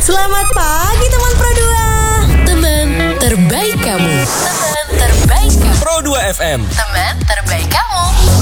Selamat pagi teman Pro 2. Teman terbaik kamu. Teman terbaik kamu. Pro 2 FM. Teman terbaik kamu.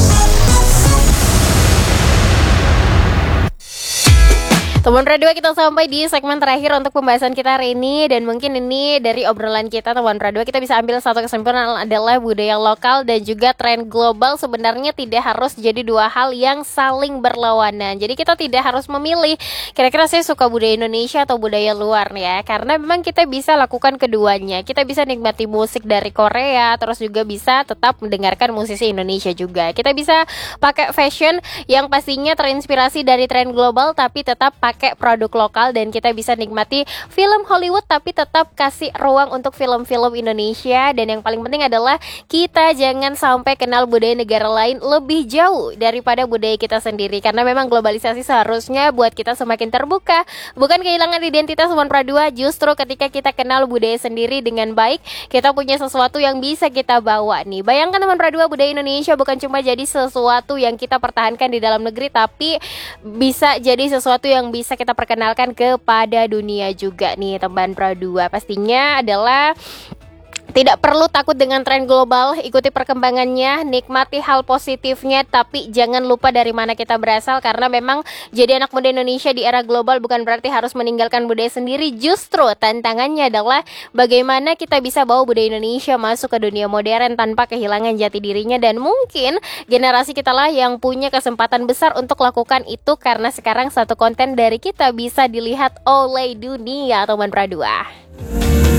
Teman Radio, kita sampai di segmen terakhir untuk pembahasan kita hari ini. Dan mungkin ini dari obrolan kita teman Radio, kita bisa ambil satu kesimpulan adalah budaya lokal dan juga tren global sebenarnya tidak harus jadi dua hal yang saling berlawanan. Jadi kita tidak harus memilih kira-kira saya suka budaya Indonesia atau budaya luar ya. Karena memang kita bisa lakukan keduanya. Kita bisa nikmati musik dari Korea, terus juga bisa tetap mendengarkan musisi Indonesia juga. Kita bisa pakai fashion yang pastinya terinspirasi dari tren global tapi tetap pakai produk lokal, dan kita bisa nikmati film Hollywood tapi tetap kasih ruang untuk film-film Indonesia. Dan yang paling penting adalah kita jangan sampai kenal budaya negara lain lebih jauh daripada budaya kita sendiri, karena memang globalisasi seharusnya buat kita semakin terbuka, bukan kehilangan identitas teman Pradua. Justru ketika kita kenal budaya sendiri dengan baik, kita punya sesuatu yang bisa kita bawa nih. Bayangkan teman Pradua, budaya Indonesia bukan cuma jadi sesuatu yang kita pertahankan di dalam negeri, tapi bisa jadi sesuatu yang bisa kita perkenalkan kepada dunia juga nih teman Pro 2. Pastinya adalah tidak perlu takut dengan tren global, ikuti perkembangannya, nikmati hal positifnya, tapi jangan lupa dari mana kita berasal, karena memang jadi anak muda Indonesia di era global bukan berarti harus meninggalkan budaya sendiri. Justru tantangannya adalah bagaimana kita bisa bawa budaya Indonesia masuk ke dunia modern tanpa kehilangan jati dirinya. Dan mungkin generasi kita lah yang punya kesempatan besar untuk lakukan itu, karena sekarang satu konten dari kita bisa dilihat oleh dunia teman Pradua.